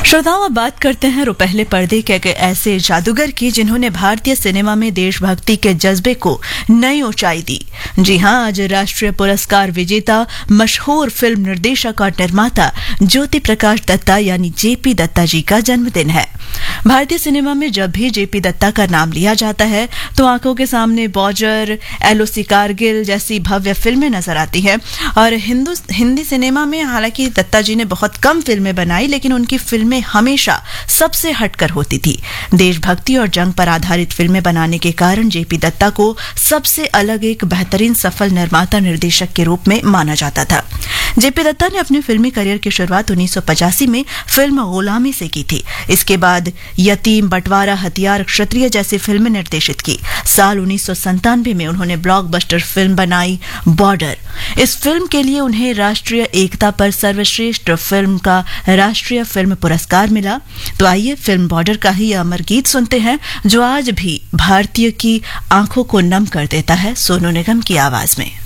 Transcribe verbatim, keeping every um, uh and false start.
श्रोताओं, अब बात करते हैं रुपहले पर्दे के एक ऐसे जादूगर की जिन्होंने भारतीय सिनेमा में देशभक्ति के जज्बे को नई ऊंचाई दी। जी हां, आज राष्ट्रीय पुरस्कार विजेता मशहूर फिल्म निर्देशक और निर्माता ज्योति प्रकाश दत्ता यानी जेपी दत्ता जी का जन्मदिन है। भारतीय सिनेमा में जब भी जेपी दत्ता का नाम लिया जाता है तो आंखों के सामने बॉर्डर, एलओसी कारगिल जैसी भव्य फिल्में नजर आती हैं। और हिंदू हिंदी सिनेमा में हालांकि दत्ता जी ने बहुत कम फिल्में बनाई, लेकिन उनकी फिल्में हमेशा सबसे हटकर होती थी। देशभक्ति और जंग पर आधारित फिल्में बनाने के कारण जेपी दत्ता को सबसे अलग एक बेहतरीन सफल निर्माता निर्देशक के रूप में माना जाता था। जेपी दत्ता ने अपने फिल्मी करियर की शुरुआत उन्नीस सौ पचासी में फिल्म गुलामी से की थी। इसके बाद यतीम, बंटवारा, हथियार, क्षत्रिय जैसी फिल्में निर्देशित की। साल उन्नीस सौ संतानवे में उन्होंने ब्लॉकबस्टर फिल्म बनाई बॉर्डर। इस फिल्म के लिए उन्हें राष्ट्रीय एकता पर सर्वश्रेष्ठ फिल्म का राष्ट्रीय फिल्म पुरस्कार मिला। तो आइए फिल्म बॉर्डर का ही अमर गीत सुनते हैं जो आज भी भारतीय की आंखों को नम कर देता है, सोनू निगम की आवाज में।